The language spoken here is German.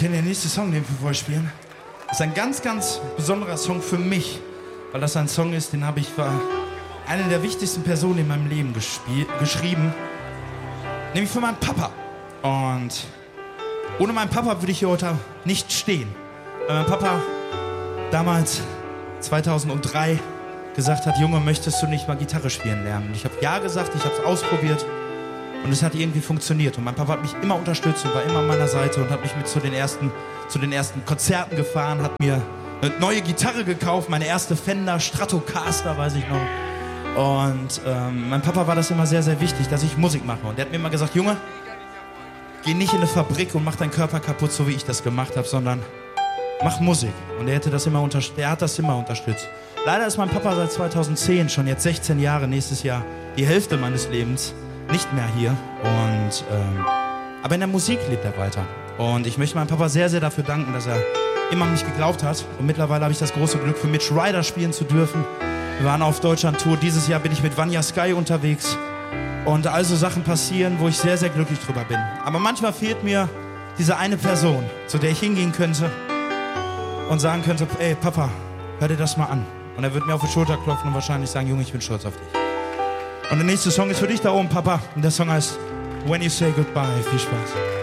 Okay, der nächste Song, den wir vorspielen, ist ein ganz, ganz besonderer Song für mich, weil das ein Song ist, den habe ich für eine der wichtigsten Personen in meinem Leben geschrieben, nämlich für meinen Papa. Und ohne meinen Papa würde ich hier heute nicht stehen, weil mein Papa damals, 2003, gesagt hat, Junge, möchtest du nicht mal Gitarre spielen lernen? Und ich habe ja gesagt, ich habe es ausprobiert. Und es hat irgendwie funktioniert. Und mein Papa hat mich immer unterstützt und war immer an meiner Seite und hat mich mit zu den ersten Konzerten gefahren, hat mir eine neue Gitarre gekauft, meine erste Fender Stratocaster, weiß ich noch. Und mein Papa war das immer sehr, sehr wichtig, dass ich Musik mache. Und der hat mir immer gesagt, Junge, geh nicht in eine Fabrik und mach deinen Körper kaputt, so wie ich das gemacht habe, sondern mach Musik. Und er hat das immer unterstützt. Leider ist mein Papa seit 2010, schon jetzt 16 Jahre, nächstes Jahr, die Hälfte meines Lebens, nicht mehr hier. Aber in der Musik lebt er weiter. Und ich möchte meinem Papa sehr, sehr dafür danken, dass er immer an mich geglaubt hat. Und mittlerweile habe ich das große Glück, für Mitch Ryder spielen zu dürfen. Wir waren auf Deutschland-Tour. Dieses Jahr bin ich mit Vanya Sky unterwegs. Und also Sachen passieren, wo ich sehr, sehr glücklich drüber bin. Aber manchmal fehlt mir diese eine Person, zu der ich hingehen könnte und sagen könnte, ey Papa, hör dir das mal an. Und er wird mir auf die Schulter klopfen und wahrscheinlich sagen, Junge, ich bin stolz auf dich. Und der nächste Song ist für dich da oben, Papa. Und der Song heißt When You Say Goodbye. Viel Spaß.